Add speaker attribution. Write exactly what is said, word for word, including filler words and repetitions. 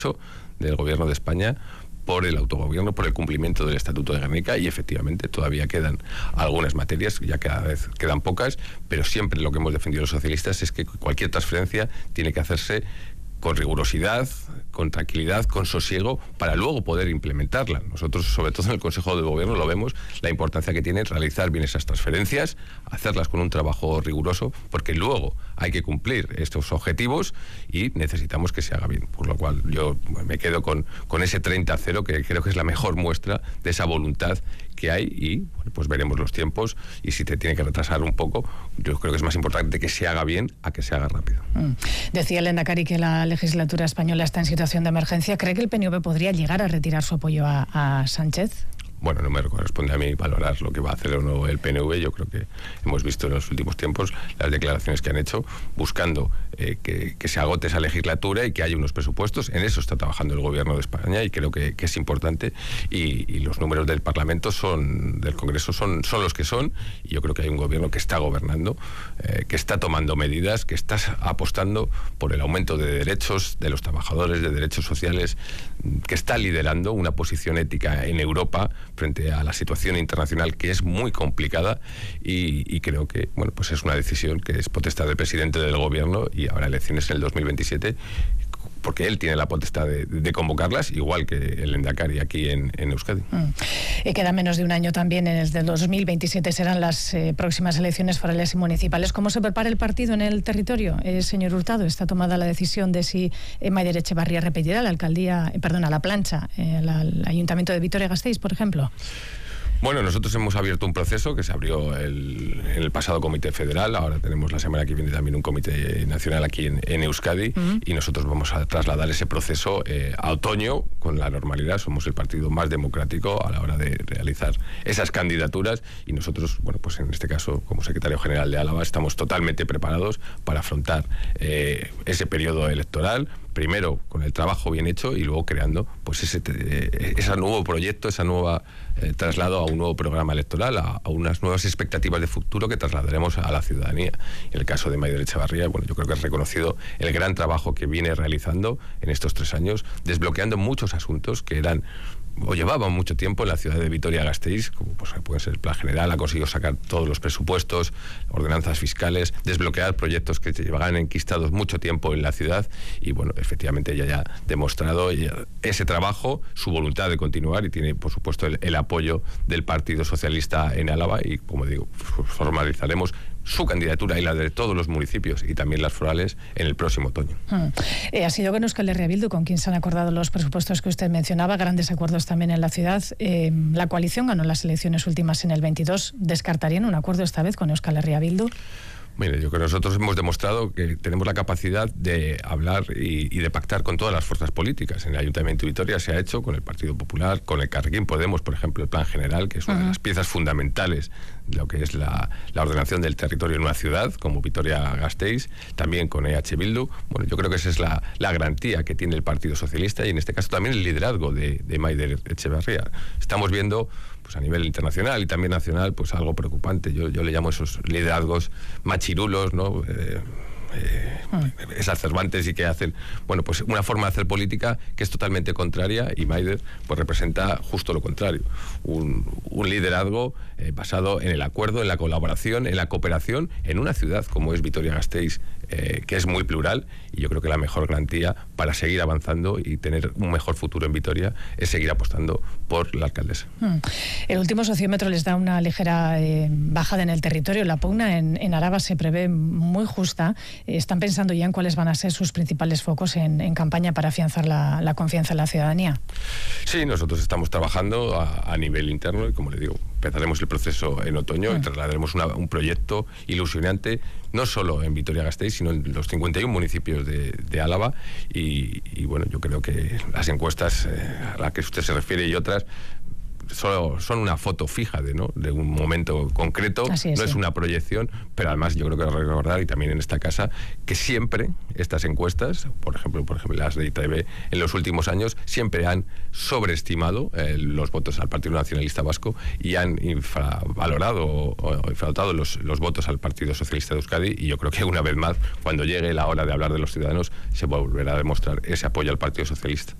Speaker 1: del Gobierno de España por el autogobierno, por el cumplimiento del Estatuto de Gernika, y efectivamente todavía quedan algunas materias, ya cada vez quedan pocas, pero siempre lo que hemos defendido los socialistas es que cualquier transferencia tiene que hacerse con rigurosidad, con tranquilidad, con sosiego, para luego poder implementarla. Nosotros, sobre todo en el Consejo de Gobierno, lo vemos, la importancia que tiene realizar bien esas transferencias, hacerlas con un trabajo riguroso, porque luego hay que cumplir estos objetivos y necesitamos que se haga bien. Por lo cual yo me quedo con, con ese treinta a cero, que creo que es la mejor muestra de esa voluntad que hay, y bueno, pues veremos los tiempos, y si te tiene que retrasar un poco, yo creo que es más importante que se haga bien a que se haga rápido.
Speaker 2: Mm. Decía el Lehendakari que la legislatura española está en situación de emergencia. ¿Cree que el P N V podría llegar a retirar su apoyo a, a Sánchez?
Speaker 1: Bueno, no me corresponde a mí valorar lo que va a hacer o no el P N V. Yo creo que hemos visto en los últimos tiempos las declaraciones que han hecho buscando eh, que, que se agote esa legislatura y que haya unos presupuestos. En eso está trabajando el Gobierno de España, y creo que, que es importante. Y, y los números del Parlamento, son del Congreso, son, son los que son. Y yo creo que hay un Gobierno que está gobernando, eh, que está tomando medidas, que está apostando por el aumento de derechos de los trabajadores, de derechos sociales, que está liderando una posición ética en Europa frente a la situación internacional, que es muy complicada, y, y creo que bueno, pues es una decisión que es potestad del presidente del Gobierno, y habrá elecciones en el dos mil veintisiete, porque él tiene la potestad de, de convocarlas, igual que el Lehendakari aquí en, en Euskadi.
Speaker 2: Mm. Y queda menos de un año también, en el del dos mil veintisiete serán las eh, próximas elecciones forales y municipales. ¿Cómo se prepara el partido en el territorio? Eh, señor Hurtado, ¿está tomada la decisión de si eh, Maider Etxebarria repetirá la alcaldía, eh, perdón, a la plancha, eh, al Ayuntamiento de Vitoria-Gasteiz, por ejemplo?
Speaker 1: Bueno, nosotros hemos abierto un proceso que se abrió el, en el pasado Comité Federal. Ahora tenemos la semana que viene también un Comité Nacional aquí en, en Euskadi, uh-huh. y nosotros vamos a trasladar ese proceso eh, a otoño con la normalidad. Somos el partido más democrático a la hora de realizar esas candidaturas, y nosotros, bueno, pues en este caso, como secretario general de Álava, estamos totalmente preparados para afrontar eh, ese periodo electoral, primero con el trabajo bien hecho y luego creando pues ese, eh, ese nuevo proyecto, ese nuevo eh, traslado a un nuevo programa electoral, a, a unas nuevas expectativas de futuro que trasladaremos a la ciudadanía. En el caso de Maider Etxebarria, bueno, yo creo que es reconocido el gran trabajo que viene realizando en estos tres años, desbloqueando muchos asuntos que eran o llevaban mucho tiempo en la ciudad de Vitoria-Gasteiz, como pues, puede ser el Plan General. Ha conseguido sacar todos los presupuestos, ordenanzas fiscales, desbloquear proyectos que llevaban enquistados mucho tiempo en la ciudad, y bueno, efectivamente ella ya ha demostrado ese trabajo, su voluntad de continuar, y tiene por supuesto el, el apoyo del Partido Socialista en Álava, y como digo, formalizaremos su candidatura y la de todos los municipios y también las forales en el próximo otoño.
Speaker 2: Hmm. Eh, ha sido con Euskal Herria Bildu con quien se han acordado los presupuestos que usted mencionaba, grandes acuerdos también en la ciudad. Eh, la coalición ganó las elecciones últimas en el veintidós. ¿Descartarían un acuerdo esta vez con Euskal Herria Bildu?
Speaker 1: Mire, yo creo que nosotros hemos demostrado que tenemos la capacidad de hablar y, y de pactar con todas las fuerzas políticas. En el Ayuntamiento de Vitoria se ha hecho con el Partido Popular, con el Carrequín Podemos, por ejemplo, el Plan General, que es una uh-huh. de las piezas fundamentales de lo que es la, la ordenación del territorio en una ciudad como Vitoria-Gasteiz, también con E H Bildu. Bueno, yo creo que esa es la, la garantía que tiene el Partido Socialista, y en este caso también el liderazgo de, de Maider Etxebarria. Estamos viendo pues a nivel internacional y también nacional, pues algo preocupante. Yo, yo le llamo esos liderazgos machirulos, ¿no? Eh, eh, exacerbantes, y que hacen, bueno, pues una forma de hacer política que es totalmente contraria, y Maider pues representa justo lo contrario, un, un liderazgo eh, basado en el acuerdo, en la colaboración, en la cooperación, en una ciudad como es Vitoria-Gasteiz, eh, que es muy plural, y yo creo que la mejor garantía para seguir avanzando y tener un mejor futuro en Vitoria es seguir apostando por la alcaldesa. Hmm.
Speaker 2: El último sociómetro les da una ligera eh, bajada en el territorio. La pugna en, en Araba se prevé muy justa. ¿Están pensando ya en cuáles van a ser sus principales focos en, en campaña para afianzar la, la confianza en la ciudadanía?
Speaker 1: Sí, nosotros estamos trabajando a, a nivel interno, y como le digo, empezaremos el proceso en otoño, mm. y trasladaremos una, un proyecto ilusionante, no solo en Vitoria-Gasteiz, sino en los cincuenta y uno municipios de, de Álava, y, y bueno, yo creo que las encuestas eh, a las que usted se refiere y otras solo son una foto fija de, ¿no? de un momento concreto,
Speaker 2: es,
Speaker 1: no
Speaker 2: sí.
Speaker 1: es una proyección, pero además yo creo que recordar, y también en esta casa, que siempre estas encuestas, por ejemplo, por ejemplo las de I T V, en los últimos años, siempre han sobreestimado eh, los votos al Partido Nacionalista Vasco y han infravalorado o, o infravalorado los, los votos al Partido Socialista de Euskadi, y yo creo que una vez más, cuando llegue la hora de hablar de los ciudadanos, se volverá a demostrar ese apoyo al Partido Socialista.